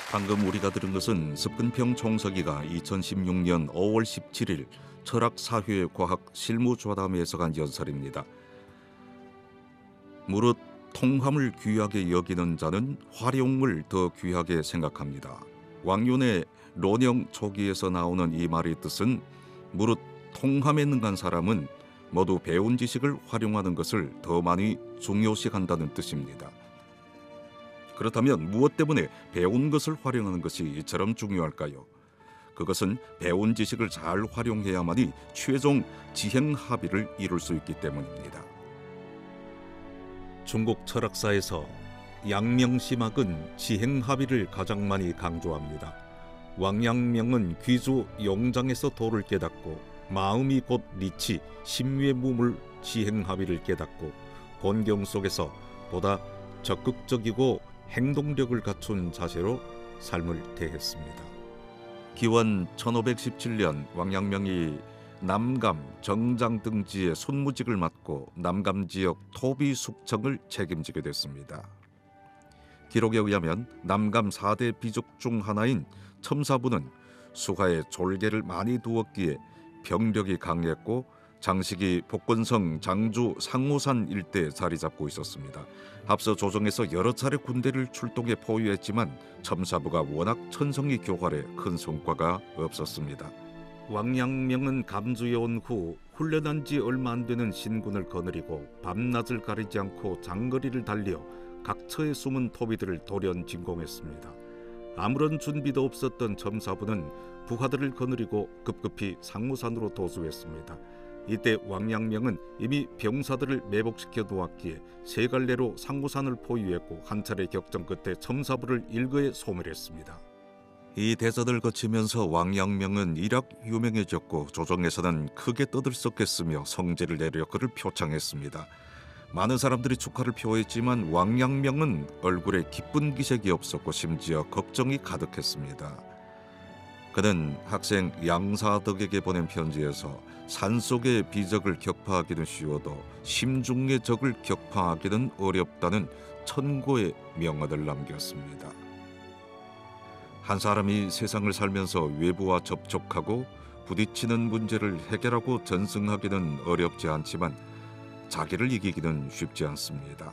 방금 우리가 들은 것은 습근평 총서기가 2016년 5월 17일 철학사회과학 실무좌담회에서 간 연설입니다. 무릇 통함을 귀하게 여기는 자는 활용을 더 귀하게 생각합니다. 왕윤의 론영 초기에서 나오는 이 말의 뜻은 무릇 통함에 능한 사람은 모두 배운 지식을 활용하는 것을 더 많이 중요시한다는 뜻입니다. 그렇다면 무엇 때문에 배운 것을 활용하는 것이 이처럼 중요할까요? 그것은 배운 지식을 잘 활용해야만이 최종 지행합의를 이룰 수 있기 때문입니다. 중국 철학사에서 양명심학은 지행합의를 가장 많이 강조합니다. 왕양명은 귀주 용장에서 도를 깨닫고 마음이 곧 리치, 심유의 무물 지행합의를 깨닫고 본경 속에서 보다 적극적이고 행동력을 갖춘 자세로 삶을 대했습니다. 기원 1517년 왕양명이 남감, 정장 등지의 손무직을 맡고 남감 지역 토비 숙청을 책임지게 됐습니다. 기록에 의하면 남감 4대 비족 중 하나인 첨사부는 수하에 졸개를 많이 두었기에 병력이 강했고 장식이 복건성 장주 상호산 일대에 자리 잡고 있었습니다. 앞서 조정에서 여러 차례 군대를 출동해 포위했지만 첨사부가 워낙 천성이 교활해 큰 성과가 없었습니다. 왕양명은 감주에 온 후 훈련한 지 얼마 안 되는 신군을 거느리고 밤낮을 가리지 않고 장거리를 달려 각처에 숨은 토비들을 돌연 진공했습니다. 아무런 준비도 없었던 첨사부는 부하들을 거느리고 급급히 상무산으로 도주했습니다. 이때 왕양명은 이미 병사들을 매복시켜 놓았기에 세 갈래로 상무산을 포위했고 한 차례 격전 끝에 첨사부를 일거에 소멸했습니다. 이 대전을 거치면서 왕양명은 일약 유명해졌고 조정에서는 크게 떠들썩했으며 성제를 내려 그를 표창했습니다. 많은 사람들이 축하를 표했지만 왕양명은 얼굴에 기쁜 기색이 없었고 심지어 걱정이 가득했습니다. 그는 학생 양사덕에게 보낸 편지에서 산속의 비적을 격파하기는 쉬워도 심중의 적을 격파하기는 어렵다는 천고의 명언을 남겼습니다. 한 사람이 세상을 살면서 외부와 접촉하고 부딪히는 문제를 해결하고 전승하기는 어렵지 않지만 자기를 이기기는 쉽지 않습니다.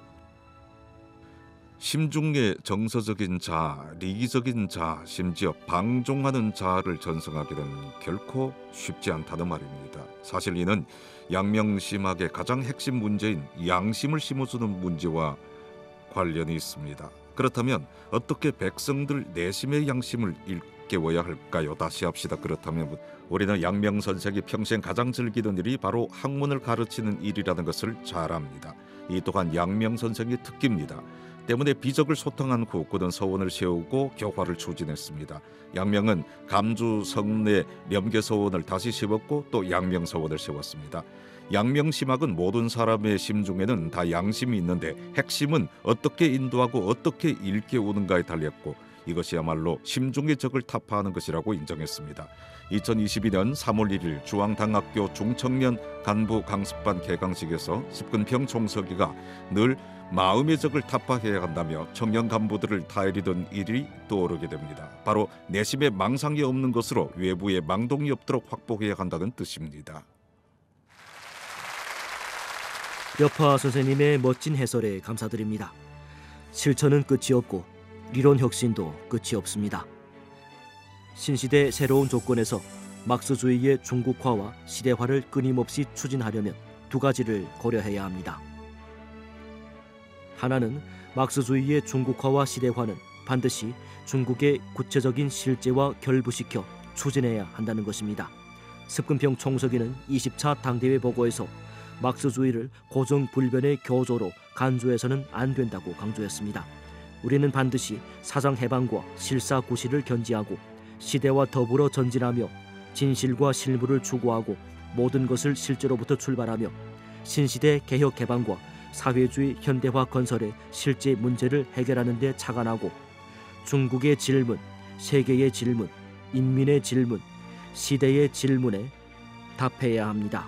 심중의 정서적인 자아, 리기적인 자아, 심지어 방종하는 자아를 전승하기는 결코 쉽지 않다는 말입니다. 사실 이는 양명심학의 가장 핵심 문제인 양심을 심어주는 문제와 관련이 있습니다. 그렇다면 어떻게 백성들 내심의 양심을 일깨워야 할까요? 다시 합시다. 그렇다면 우리는 양명 선생이 평생 가장 즐기던 일이 바로 학문을 가르치는 일이라는 것을 잘 압니다. 이 또한 양명 선생의 특기입니다. 때문에 비적을 소탕한 후 그는 서원을 세우고 교화를 추진했습니다. 양명은 감주 성내 렴계서원을 다시 세웠고 또 양명서원을 세웠습니다. 양명심학은 모든 사람의 심중에는 다 양심이 있는데 핵심은 어떻게 인도하고 어떻게 일깨우는가에 달렸고 이것이야말로 심중의 적을 타파하는 것이라고 인정했습니다. 2022년 3월 1일 중앙당학교 중청년 간부 강습반 개강식에서 습근평 총서기가 늘 마음의 적을 타파해야 한다며 청년 간부들을 타이르던 일이 떠오르게 됩니다. 바로 내심에 망상이 없는 것으로 외부에 망동이 없도록 확보해야 한다는 뜻입니다. 여파 선생님의 멋진 해설에 감사드립니다. 실천은 끝이 없고理論 혁신도 끝이 없습니다. 신시대 새로운 조건에서 막스주의의 중국화와 시대화를 끊임없이 추진하려면 두 가지를 고려해야 합니다. 하나는 막스주의의 중국화와 시대화는 반드시 중국의 구체적인 실제와 결부시켜 추진해야 한다는 것입니다. 습근평 총서기는 20차 당대회 보고에서 막스주의를 고정불변의 교조로 간주해서는 안 된다고 강조했습니다. 우리는 반드시 사상 해방과 실사구시를 견지하고 시대와 더불어 전진하며 진실과 실무를 추구하고 모든 것을 실제로부터 출발하며 신시대 개혁 개방과 사회주의 현대화 건설의 실제 문제를 해결하는 데 착안하고 중국의 질문, 세계의 질문, 인민의 질문, 시대의 질문에 답해야 합니다.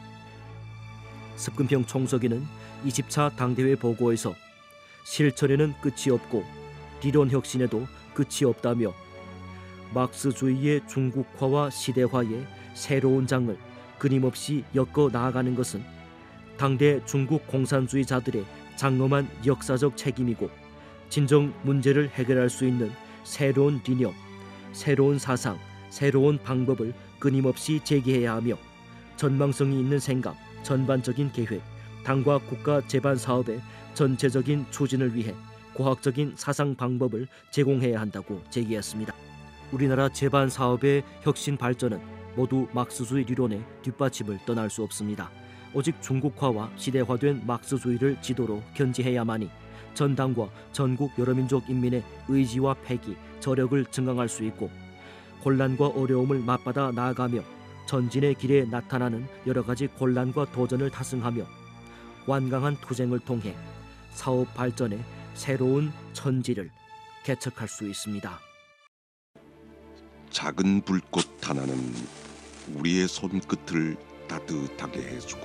습근평 총서기는 20차 당대회 보고에서 실천에는 끝이 없고理論 혁신에도 끝이 없다며 막스주의의 중국화와 시대화의 새로운 장을 끊임없이 엮어 나아가는 것은 당대 중국 공산주의자들의 장엄한 역사적 책임이고 진정 문제를 해결할 수 있는 새로운理念, 새로운 사상, 새로운 방법을 끊임없이 제기해야 하며 전망성이 있는 생각, 전반적인 계획, 당과 국가 재반 사업의 전체적인 추진을 위해 과학적인 사상 방법을 제공해야 한다고 제기했습니다. 우리나라 재반 사업의 혁신 발전은 모두 막스주의理論의 뒷받침을 떠날 수 없습니다. 오직 중국화와 시대화된 막스주의를 지도로 견지해야만이 전당과 전국 여러민족 인민의 의지와 패기, 저력을 증강할 수 있고 곤란과 어려움을 맞받아 나아가며 전진의 길에 나타나는 여러 가지 곤란과 도전을 타승하며 완강한 투쟁을 통해 사업 발전의 새로운 천지를 개척할 수 있습니다. 작은 불꽃 하나는 우리의 손끝을 따뜻하게 해주고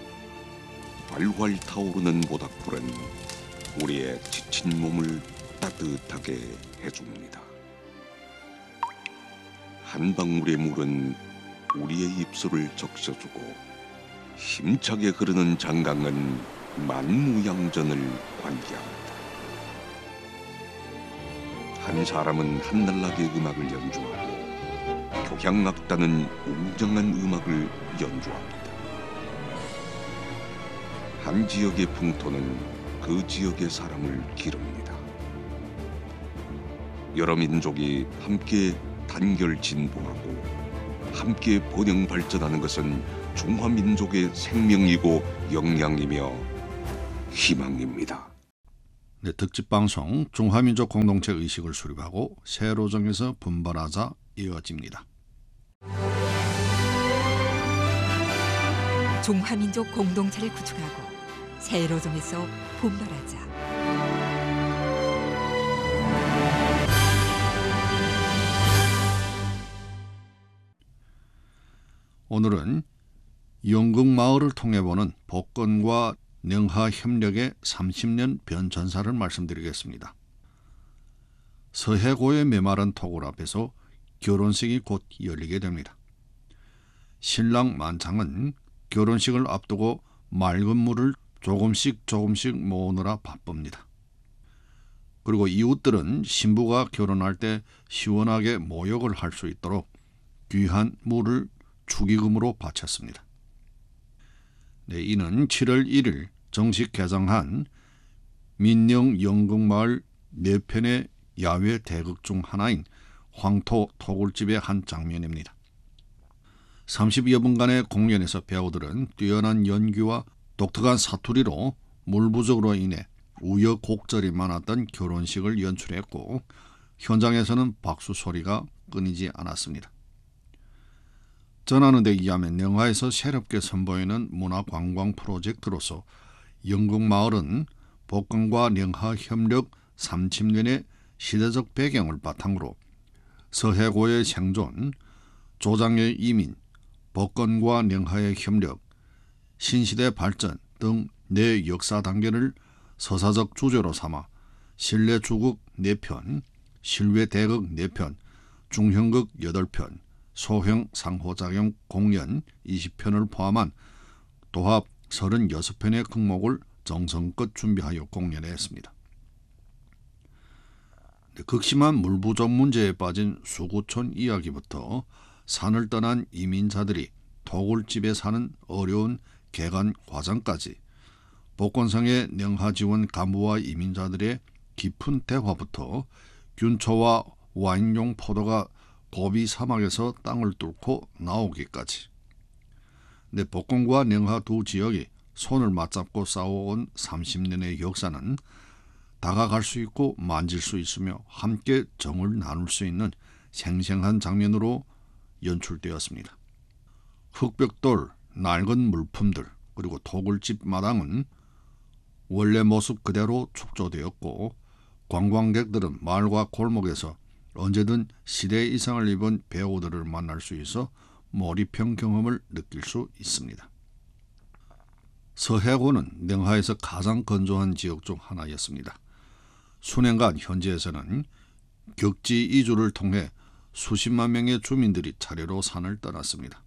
활활 타오르는 모닥불은 우리의 지친 몸을 따뜻하게 해줍니다. 한 방울의 물은 우리의 입술을 적셔주고 힘차게 흐르는 장강은 만무양전을 관계합니다. 한 사람은 한날나게 음악을 연주하고 교향악단은 웅장한 음악을 연주합니다. 한 지역의 풍토는 그 지역의 사람을 기릅니다. 여러 민족이 함께 단결 진보하고 함께 번영 발전하는 것은 중화민족의 생명이고 역량이며 희망입니다. 네, 특집 방송 중화민족 공동체 의식을 수립하고 세로정에서 분발하자 이어집니다. 중화민족 공동체를 구축하고 세로정에서 분발하자. 오늘은 영국마을을 통해 보는 복건과 능하 협력의 30년 변천사를 말씀드리겠습니다. 서해고의 메마른 토굴 앞에서 결혼식이 곧 열리게 됩니다. 신랑 만창은 결혼식을 앞두고 맑은 물을 조금씩 모으느라 바쁩니다. 그리고 이웃들은 신부가 결혼할 때 시원하게 모욕을 할 수 있도록 귀한 물을 축의금으로 바쳤습니다. 네, 이는 7월 1일 정식 개장한 민영 영국마을 4편의 야외 대극 중 하나인 황토 토굴집의 한 장면입니다. 30여 분간의 공연에서 배우들은 뛰어난 연기와 독특한 사투리로 물 부족으로 인해 우여곡절이 많았던 결혼식을 연출했고 현장에서는 박수 소리가 끊이지 않았습니다. 전하는 데 의하면 영화에서 새롭게 선보이는 문화관광 프로젝트로서 영국마을은 복건과 영하 협력 30년의 시대적 배경을 바탕으로 서해고의 생존, 조장의 이민, 복건과 영하의 협력, 신시대 발전 등 네 역사 단계를 서사적 주제로 삼아 실내 주극 4편, 실외 대극 4편, 중형극 8편, 소형 상호작용 공연 20편을 포함한 도합 36편의 극목을 정성껏 준비하여 공연했습니다. 극심한 물 부족 문제에 빠진 수구촌 이야기부터 산을 떠난 이민자들이 토굴집에 사는 어려운 개간 과정까지 복건성의 영하지원 간부와 이민자들의 깊은 대화부터 균초와 와인용 포도가 고비 사막에서 땅을 뚫고 나오기까지. 근데 복건과 영하 두 지역이 손을 맞잡고 싸워온 30년의 역사는 다가갈 수 있고 만질 수 있으며 함께 정을 나눌 수 있는 생생한 장면으로 연출되었습니다. 흑벽돌, 낡은 물품들, 그리고 토굴집 마당은 원래 모습 그대로 축조되었고 관광객들은 마을과 골목에서 언제든 시대 이상을 입은 배우들을 만날 수 있어 몰입형 경험을 느낄 수 있습니다. 서해고는 영하에서 가장 건조한 지역 중 하나였습니다. 수년간 현지에서는 격지 이주를 통해 수십만 명의 주민들이 차례로 산을 떠났습니다.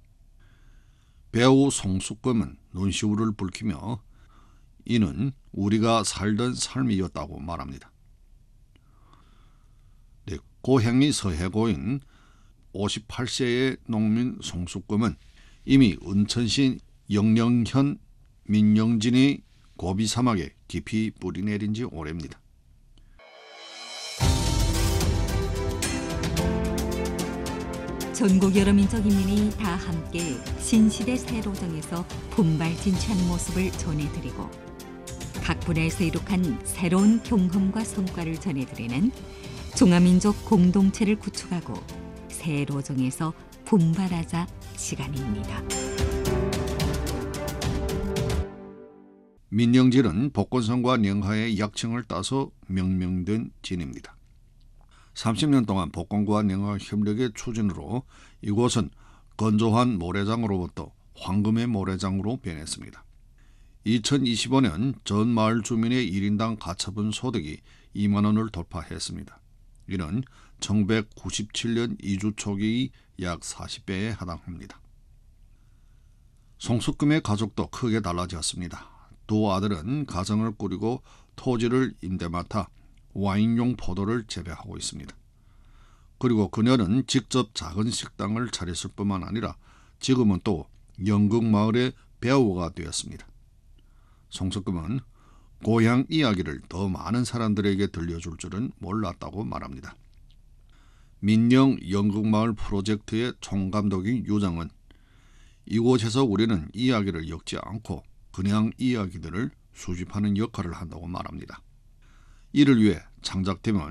배우 송숙금은 눈시울을 붉히며 이는 우리가 살던 삶이었다고 말합니다. 네, 고향이 서해고인 58세의 농민 송숙금은 이미 은천시 영령현 민영진의 고비 사막에 깊이 뿌리 내린 지 오래입니다. 전국 여러 민족 인민이 다 함께 신시대 세로정에서 분발 진취하는 모습을 전해드리고 각 분야에서 이룩한 새로운 경험과 성과를 전해드리는 종합민족 공동체를 구축하고 세로정에서 분발하자 시간입니다. 민영진은 복건성과 령하의 약칭을 따서 명명된 진입니다. 30년 동안 복건과 령하 협력의 추진으로 이곳은 건조한 모래장으로부터 황금의 모래장으로 변했습니다. 2025년 전 마을 주민의 1인당 가처분 소득이 2만 원을 돌파했습니다. 이는 1997년 이주 초기의 약 40배에 해당합니다. 송숙금의 가족도 크게 달라졌습니다. 두 아들은 가정을 꾸리고 토지를 임대 맡아 와인용 포도를 재배하고 있습니다. 그리고 그녀는 직접 작은 식당을 차렸을 뿐만 아니라 지금은 또 영국마을의 배우가 되었습니다. 송숙금은 고향 이야기를 더 많은 사람들에게 들려줄 줄은 몰랐다고 말합니다. 민영 영국마을 프로젝트의 총감독인 유정은 이곳에서 우리는 이야기를 엮지 않고 그냥 이야기들을 수집하는 역할을 한다고 말합니다. 이를 위해 창작팀은